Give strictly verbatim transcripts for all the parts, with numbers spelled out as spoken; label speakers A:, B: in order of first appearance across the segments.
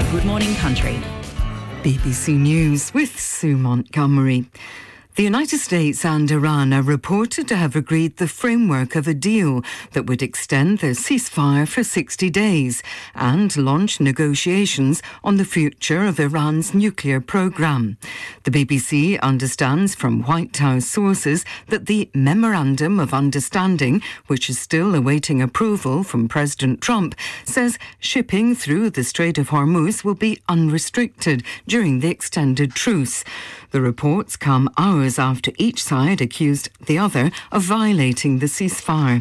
A: Good Morning Country.
B: B B C News with Sue Montgomery. The United States and Iran are reported to have agreed the framework of a deal that would extend the ceasefire for sixty days and launch negotiations on the future of Iran's nuclear program. The B B C understands from White House sources that the Memorandum of Understanding, which is still awaiting approval from President Trump, says shipping through the Strait of Hormuz will be unrestricted during the extended truce. The reports come hours after each side accused the other of violating the ceasefire.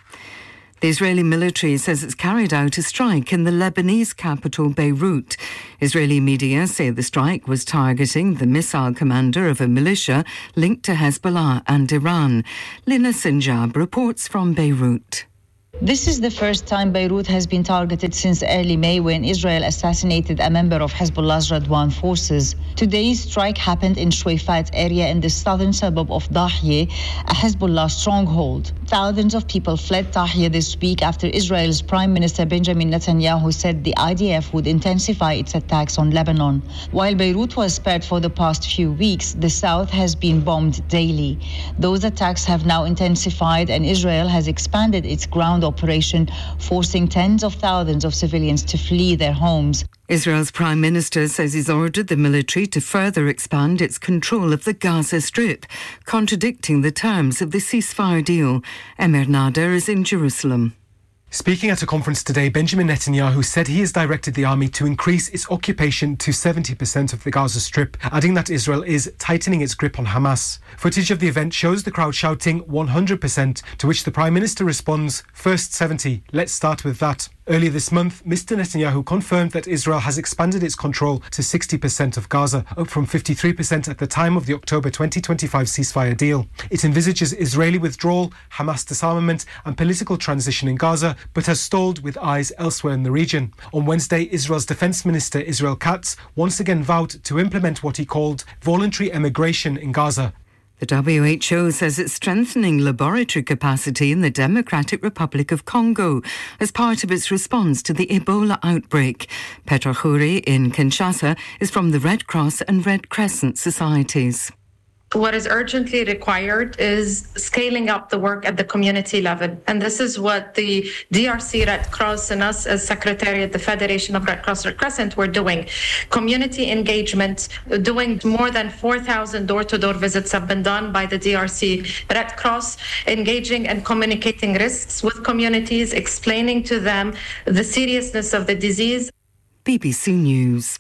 B: The Israeli military says it's carried out a strike in the Lebanese capital Beirut. Israeli media say the strike was targeting the missile commander of a militia linked to Hezbollah and Iran. Lina Sinjab reports from Beirut.
C: This is the first time Beirut has been targeted since early May when Israel assassinated a member of Hezbollah's Radwan forces. Today's strike happened in Shuwaifat area in the southern suburb of Dahye, a Hezbollah stronghold. Thousands of people fled Dahye this week after Israel's Prime Minister Benjamin Netanyahu said the I D F would intensify its attacks on Lebanon. While Beirut was spared for the past few weeks, the south has been bombed daily. Those attacks have now intensified and Israel has expanded its ground operation, forcing tens of thousands of civilians to flee their homes.
B: Israel's Prime Minister says he's ordered the military to further expand its control of the Gaza Strip, contradicting the terms of the ceasefire deal. Emir Nader is in Jerusalem.
D: Speaking at a conference today, Benjamin Netanyahu said he has directed the army to increase its occupation to seventy percent of the Gaza Strip, adding that Israel is tightening its grip on Hamas. Footage of the event shows the crowd shouting one hundred percent, to which the Prime Minister responds, "First seventy, let's start with that." Earlier this month, Mister Netanyahu confirmed that Israel has expanded its control to sixty percent of Gaza, up from fifty-three percent at the time of the October twenty twenty-five ceasefire deal. It envisages Israeli withdrawal, Hamas disarmament and political transition in Gaza, but has stalled with eyes elsewhere in the region. On Wednesday, Israel's Defense Minister Israel Katz once again vowed to implement what he called voluntary emigration in Gaza.
B: The W H O says it's strengthening laboratory capacity in the Democratic Republic of Congo as part of its response to the Ebola outbreak. Petra Khoury in Kinshasa is from the Red Cross and Red Crescent societies.
E: What is urgently required is scaling up the work at the community level. And this is what the D R C Red Cross and us as Secretariat, the Federation of Red Cross Red Crescent, were doing. Community engagement, doing more than four thousand door-to-door visits have been done by the D R C Red Cross, engaging and communicating risks with communities, explaining to them the seriousness of the disease.
B: B B C News.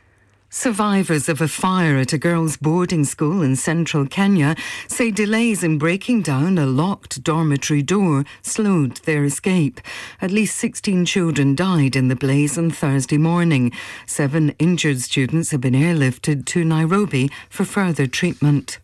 B: Survivors of a fire at a girls' boarding school in central Kenya say delays in breaking down a locked dormitory door slowed their escape. At least sixteen children died in the blaze on Thursday morning. Seven injured students have been airlifted to Nairobi for further treatment.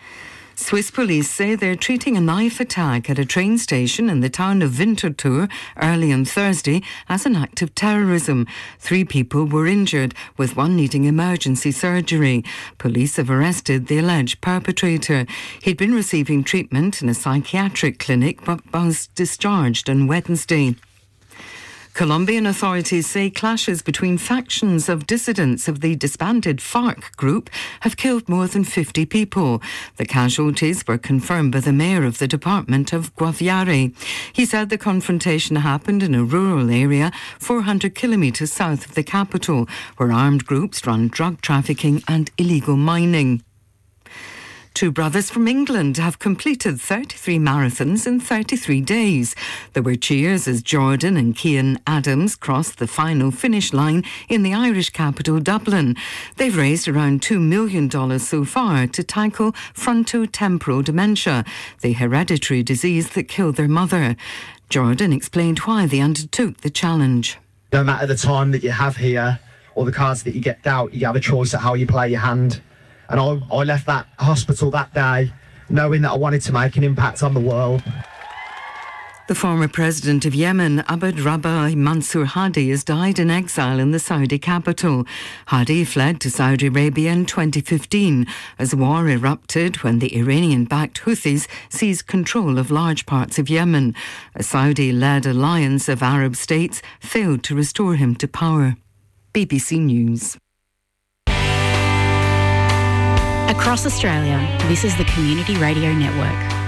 B: Swiss police say they're treating a knife attack at a train station in the town of Winterthur early on Thursday as an act of terrorism. Three people were injured, with one needing emergency surgery. Police have arrested the alleged perpetrator. He'd been receiving treatment in a psychiatric clinic but was discharged on Wednesday. Colombian authorities say clashes between factions of dissidents of the disbanded FARC group have killed more than fifty people. The casualties were confirmed by the mayor of the department of Guaviare. He said the confrontation happened in a rural area four hundred kilometres south of the capital, where armed groups run drug trafficking and illegal mining. Two brothers from England have completed thirty-three marathons in thirty-three days. There were cheers as Jordan and Cian Adams crossed the final finish line in the Irish capital, Dublin. They've raised around two million dollars so far to tackle frontotemporal dementia, the hereditary disease that killed their mother. Jordan explained why they undertook the challenge.
F: No matter the time that you have here or the cards that you get dealt, you have a choice at how you play your hand. And I, I left that hospital that day knowing that I wanted to make an impact on the world.
B: The former president of Yemen, Abd Rabbi Mansour Hadi, has died in exile in the Saudi capital. Hadi fled to Saudi Arabia in twenty fifteen as war erupted when the Iranian-backed Houthis seized control of large parts of Yemen. A Saudi-led alliance of Arab states failed to restore him to power. B B C News.
A: Across Australia, this is the Community Radio Network.